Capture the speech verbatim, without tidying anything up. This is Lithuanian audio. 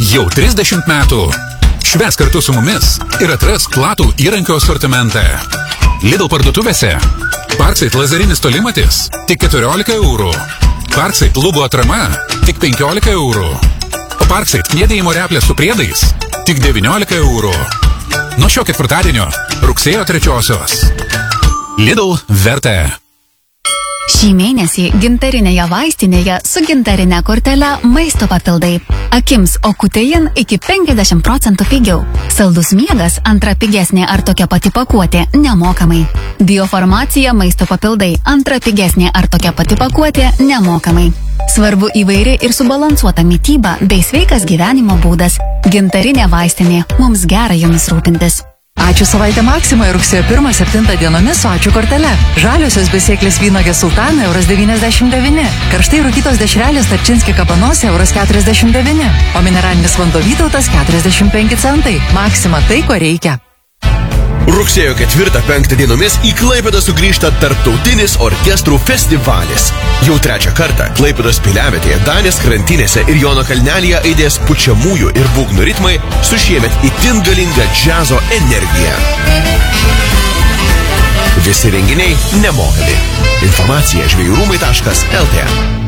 Jau trisdešimt metų. Švęs kartu su mumis ir atrask platų įrankio asortimentą. Lidl parduotuvėse. Parkside lazerinis tolimatis tik keturiolika eurų. Parkside lubų atrama tik penkiolika eurų. O Parkside kniedėjimo replės su priedais tik devyniolika eurų. Nuo šio ketvirtadienio rugsėjo trečiosios. Lidl verta. Šį mėnesį gintarinėje vaistinėje su gintarinė kortele maisto papildai. Akims Okutein iki penkiasdešimt procentų pigiau. Saldus miegas antra pigesnė ar tokia pati pakuotė nemokamai. Biofarmacija maisto papildai antra pigesnė ar tokia pati pakuotė nemokamai. Svarbu įvairi ir subalansuota mityba bei sveikas gyvenimo būdas. Gintarinė vaistinė. Mums gera jomis rūpintis. Ačiū savaitę Maksimoje rugsėjo pirmą septintą dienomis su ačiū kortele. Žaliosios besėklės vynogės sultanai euras devyniasdešimt devyni. Karštai rūkytos dešrelės tarčinski kabanose euras keturiasdešimt devyni. O mineralinis vanduo Vytautas keturiasdešimt penki centai. Maksima tai, ko reikia. Rugsėjo ketvirtą penktą dienomis į Klaipėdą sugrįžta tarptautinis orkestrų festivalis. Jau trečią kartą Klaipėdos piliavietėje, Danės krantinėse ir Jono kalnelyje aidės pučiamųjų ir būgnų ritmai su šiemet itin galinga džiazo energija. Visi renginiai nemokami. Informacija žvejų rūmai taškas el tė.